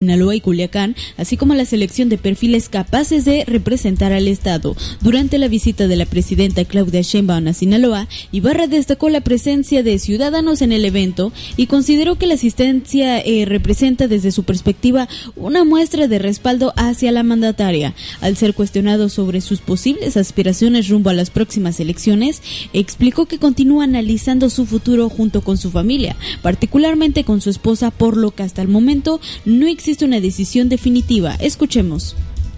Sinaloa y Culiacán, así como la selección de perfiles capaces de representar al Estado. Durante la visita de la presidenta Claudia Sheinbaum a Sinaloa, Ibarra destacó la presencia de ciudadanos en el evento y consideró que la asistencia representa desde su perspectiva una muestra de respaldo hacia la mandataria. Al ser cuestionado sobre sus posibles aspiraciones rumbo a las próximas elecciones, explicó que continúa analizando su futuro junto con su familia, particularmente con su esposa, por lo que hasta el momento no existe una decisión definitiva. Escuchemos.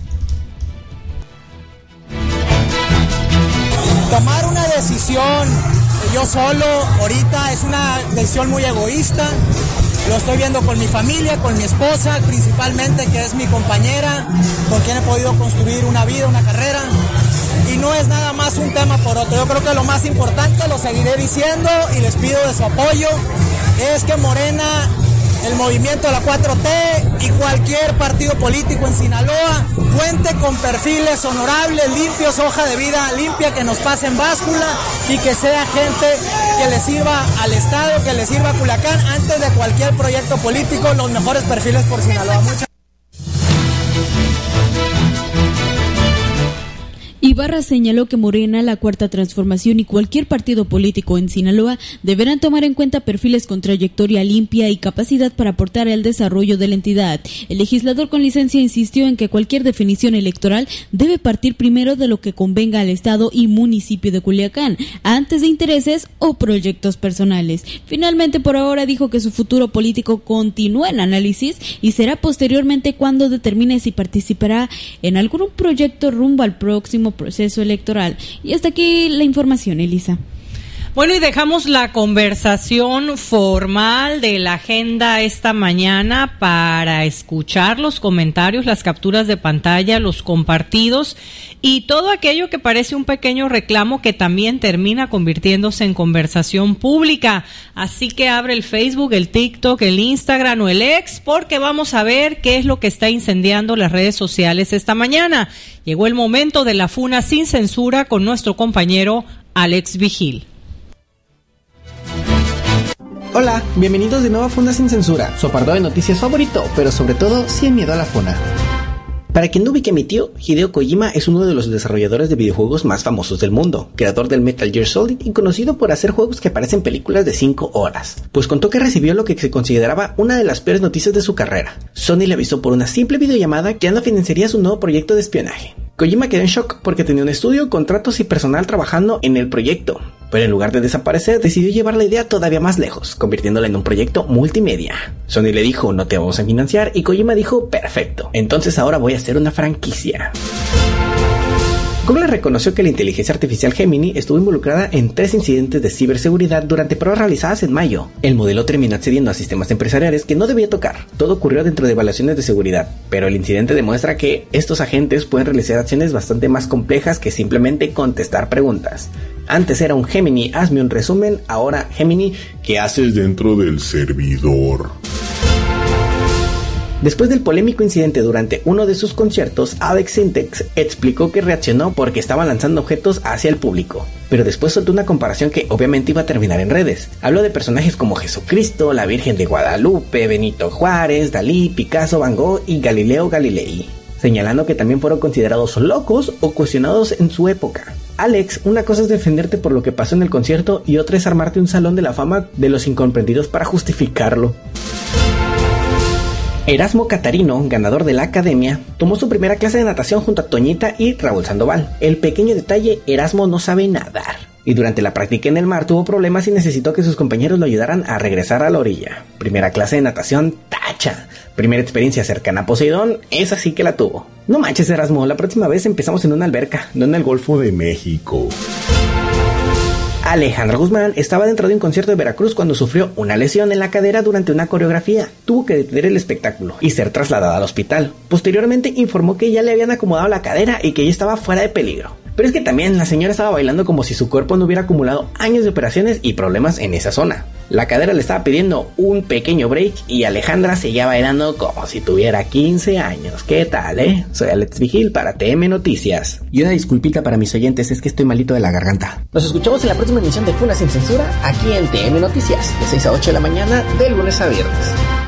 Tomar una decisión yo solo ahorita es una decisión muy egoísta. Lo estoy viendo con mi familia, con mi esposa, principalmente, que es mi compañera, con quien he podido construir una vida, una carrera. Y no es nada más un tema por otro. Yo creo que lo más importante, lo seguiré diciendo y les pido de su apoyo, es que Morena, el movimiento de la 4T y cualquier partido político en Sinaloa cuente con perfiles honorables, limpios, hoja de vida limpia, que nos pasen báscula y que sea gente que le sirva al Estado, que le sirva a Culiacán antes de cualquier proyecto político. Los mejores perfiles por Sinaloa. Ibarra señaló que Morena, la Cuarta Transformación y cualquier partido político en Sinaloa deberán tomar en cuenta perfiles con trayectoria limpia y capacidad para aportar al desarrollo de la entidad. El legislador con licencia insistió en que cualquier definición electoral debe partir primero de lo que convenga al Estado y municipio de Culiacán, antes de intereses o proyectos personales. Finalmente, por ahora, dijo que su futuro político continúa en análisis y será posteriormente cuando determine si participará en algún proyecto rumbo al próximo proceso electoral. Y hasta aquí la información, Elisa. Bueno, y dejamos la conversación formal de la agenda esta mañana para escuchar los comentarios, las capturas de pantalla, los compartidos y todo aquello que parece un pequeño reclamo que también termina convirtiéndose en conversación pública. Así que abre el Facebook, el TikTok, el Instagram o el X, porque vamos a ver qué es lo que está incendiando las redes sociales esta mañana. Llegó el momento de la Funa sin censura con nuestro compañero Alex Vigil. Hola, bienvenidos de nuevo a Funa Sin Censura, su apartado de noticias favorito, pero sobre todo, sin miedo a la funa. Para quien no ubique a mi tío, Hideo Kojima es uno de los desarrolladores de videojuegos más famosos del mundo, creador del Metal Gear Solid y conocido por hacer juegos que parecen películas de 5 horas. Pues contó que recibió lo que se consideraba una de las peores noticias de su carrera. Sony le avisó por una simple videollamada que ya no financiaría su nuevo proyecto de espionaje. Kojima quedó en shock porque tenía un estudio, contratos y personal trabajando en el proyecto, pero en lugar de desaparecer, decidió llevar la idea todavía más lejos, convirtiéndola en un proyecto multimedia. Sony le dijo, no te vamos a financiar, y Kojima dijo, perfecto, entonces ahora voy a hacer una franquicia. Google reconoció que la inteligencia artificial Gemini estuvo involucrada en 3 incidentes de ciberseguridad durante pruebas realizadas en mayo. El modelo terminó accediendo a sistemas empresariales que no debía tocar. Todo ocurrió dentro de evaluaciones de seguridad, pero el incidente demuestra que estos agentes pueden realizar acciones bastante más complejas que simplemente contestar preguntas. Antes era un Gemini, hazme un resumen, ahora Gemini, ¿qué haces dentro del servidor? Después del polémico incidente durante uno de sus conciertos, Alex Sintek explicó que reaccionó porque estaba lanzando objetos hacia el público, pero después soltó una comparación que obviamente iba a terminar en redes. Habló de personajes como Jesucristo, la Virgen de Guadalupe, Benito Juárez, Dalí, Picasso, Van Gogh y Galileo Galilei, señalando que también fueron considerados locos o cuestionados en su época. Alex, una cosa es defenderte por lo que pasó en el concierto y otra es armarte un salón de la fama de los incomprendidos para justificarlo. Erasmo Catarino, ganador de la academia, tomó su primera clase de natación junto a Toñita y Raúl Sandoval. El pequeño detalle, Erasmo no sabe nadar, y durante la práctica en el mar tuvo problemas y necesitó que sus compañeros lo ayudaran a regresar a la orilla. Primera clase de natación, tacha. Primera experiencia cercana a Poseidón, esa sí que la tuvo. No manches, Erasmo, la próxima vez empezamos en una alberca, no en el Golfo de México. Alejandra Guzmán estaba dentro de un concierto de Veracruz cuando sufrió una lesión en la cadera durante una coreografía. Tuvo que detener el espectáculo y ser trasladada al hospital. Posteriormente informó que ya le habían acomodado la cadera y que ya estaba fuera de peligro. Pero es que también la señora estaba bailando como si su cuerpo no hubiera acumulado años de operaciones y problemas en esa zona. La cadera le estaba pidiendo un pequeño break y Alejandra seguía bailando como si tuviera 15 años. ¿Qué tal, Soy Alex Vigil para TM Noticias. Y una disculpita para mis oyentes, es que estoy malito de la garganta. Nos escuchamos en la próxima emisión de Funa Sin Censura, aquí en TM Noticias, de 6 a 8 de la mañana, de lunes a viernes.